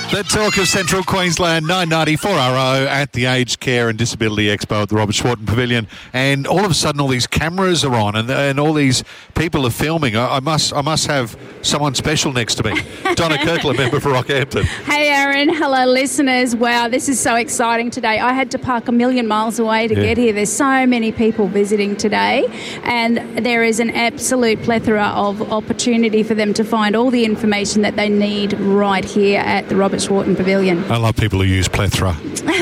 The talk of Central Queensland, 994 RO at the Aged Care and Disability Expo at the Robert Schwarten Pavilion, and all of a sudden all these cameras are on and all these people are filming. I must have someone special next to me. Donna Kirkland, member for Rockhampton. Hey Aaron, hello listeners. Wow, this is so exciting today. I had to park a million miles away to get here. There's so many people visiting today, and there is an absolute plethora of opportunity for them to find all the information that they need right here at the Robert Schwarten Pavilion. I love people who use plethora.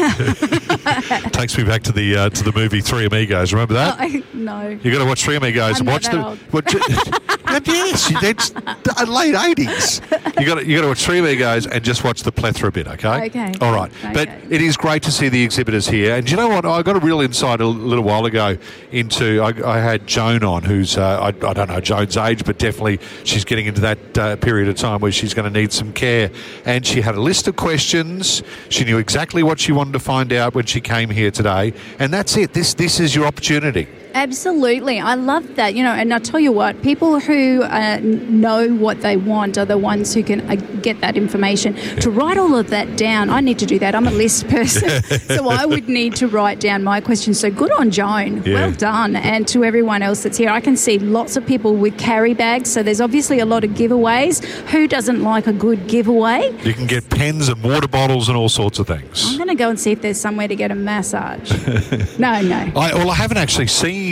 Takes me back to the movie Three Amigos. Remember that? No. You got to watch Three Amigos and watch them. Yes, it's late 80s. You got to watch Three Amigos and just watch the plethora bit. Okay. All right. Okay. But it is great to see the exhibitors here. And do you know what? I got a real insight a little while ago into. I had Joan on, who's I don't know Joan's age, but definitely she's getting into that period of time where she's going to need some care. And she had a list of questions. She knew exactly what she wanted to find out when she came here today. And that's it. This is your opportunity. Absolutely. I love that. And I'll tell you what, people who know what they want are the ones who can get that information. To write all of that down, I need to do that. I'm a list person, so I would need to write down my questions. So good on Joan. Yeah. Well done. And to everyone else that's here, I can see lots of people with carry bags, so there's obviously a lot of giveaways. Who doesn't like a good giveaway? You can get pens and water bottles and all sorts of things. I'm going to go and see if there's somewhere to get a massage. No. I haven't actually seen...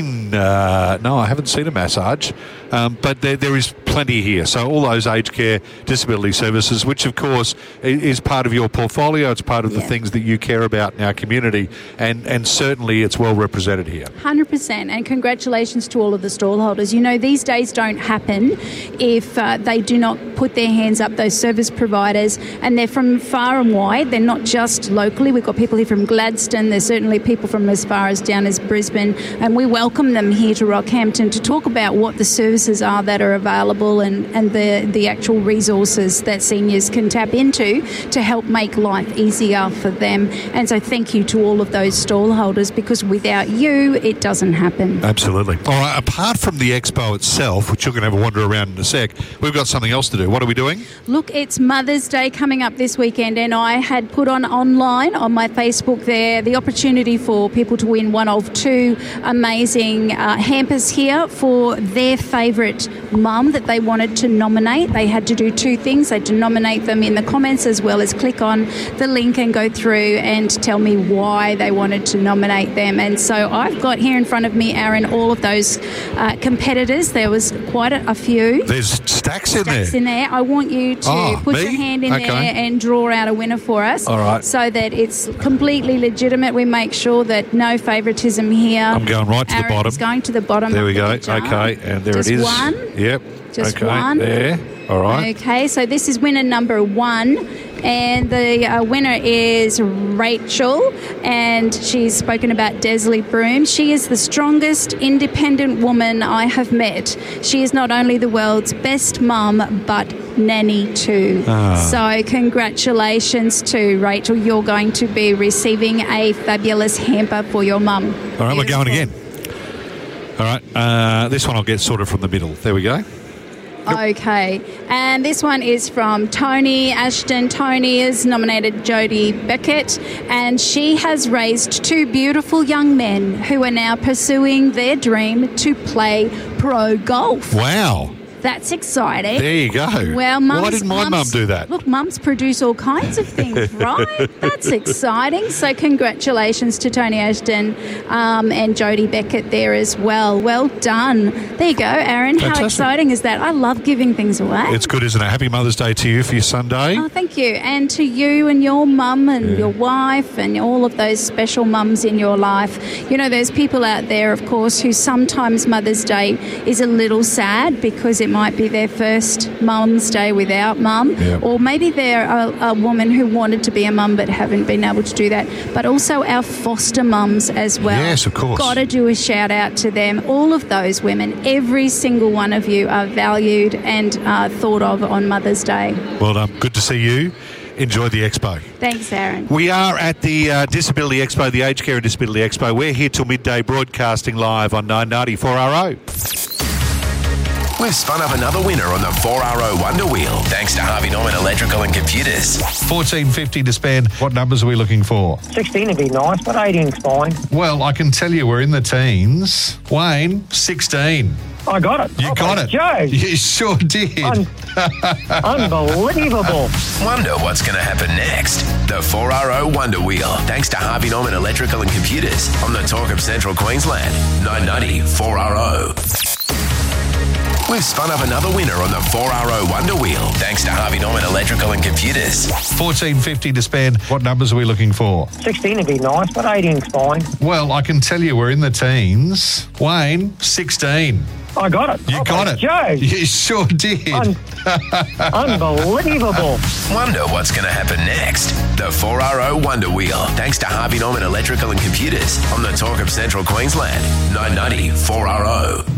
I haven't seen a massage, but there is plenty here. So all those aged care disability services, which of course is part of your portfolio, it's part of the things that you care about in our community, and certainly it's well represented here. 100%, and congratulations to all of the stallholders. These days don't happen if they do not put their hands up, those service providers, and they're from far and wide. They're not just locally. We've got people here from Gladstone. There's certainly people from as far as down as Brisbane, and we welcome them here to Rockhampton to talk about what the services are that are available and the actual resources that seniors can tap into to help make life easier for them. And so thank you to all of those stallholders, because without you, it doesn't happen. Absolutely. All right, apart from the expo itself, which you're going to have a wander around in a sec, we've got something else to do. What are we doing? Look, it's Mother's Day coming up this weekend, and I had put online on my Facebook there the opportunity for people to win one of two amazing hampers here for their favourite mum that they wanted to nominate. They had to do two things. They had to nominate them in the comments, as well as click on the link and go through and tell me why they wanted to nominate them. And so I've got here in front of me, Aaron, all of those competitors. There was quite a few. There's stacks in there. I want you to put your hand in there and draw out a winner for us. All right. So that it's completely legitimate. We make sure that no favouritism here. I'm going right to the bottom. It's going to the bottom. There we go. Okay, and there it is. Just one. Yep. Just one. There. All right. Okay, so this is winner number 1, and the winner is Rachel, and she's spoken about Desley Broom. She is the strongest independent woman I have met. She is not only the world's best mum, but nanny too. So congratulations to Rachel. You're going to be receiving a fabulous hamper for your mum. All right, we're going again. All right, this one I'll get sorted from the middle. There we go. Okay, and this one is from Tony Ashton. Tony has nominated Jodie Beckett, and she has raised two beautiful young men who are now pursuing their dream to play pro golf. Wow. That's exciting. There you go. Well, why didn't my mum do that? Look, mums produce all kinds of things, right? That's exciting. So congratulations to Tony Ashton and Jodie Beckett there as well. Well done. There you go, Aaron. Fantastic. How exciting is that? I love giving things away. It's good, isn't it? Happy Mother's Day to you for your Sunday. Oh, thank you. And to you and your mum and your wife and all of those special mums in your life. There's people out there, of course, who sometimes Mother's Day is a little sad because it might be their first Mum's Day without mum, or maybe they're a woman who wanted to be a mum but haven't been able to do that. But also our foster mums as well. Yes, of course. Got to do a shout out to them. All of those women, every single one of you are valued and thought of on Mother's Day. Well done. Good to see you. Enjoy the expo. Thanks, Aaron. We are at the Disability Expo, the Aged Care and Disability Expo. We're here till midday broadcasting live on 994 RO. We've spun up another winner on the 4RO Wonder Wheel, thanks to Harvey Norman Electrical and Computers. $14.50 to spend. What numbers are we looking for? 16 would be nice, but 18's fine. Well, I can tell you we're in the teens. Wayne, 16. I got it. You got it. Joe. You sure did. Unbelievable. Wonder what's going to happen next. The 4RO Wonder Wheel, thanks to Harvey Norman Electrical and Computers on the Talk of Central Queensland. 990 4RO. We've spun up another winner on the 4RO Wonder Wheel, thanks to Harvey Norman Electrical and Computers. $14.50 to spend. What numbers are we looking for? 16 would be nice, but 18's fine. Well, I can tell you we're in the teens. Wayne, 16. I got it. You got it. Joe. You sure did. Unbelievable. Wonder what's going to happen next. The 4RO Wonder Wheel, thanks to Harvey Norman Electrical and Computers on the Talk of Central Queensland. 990 4RO.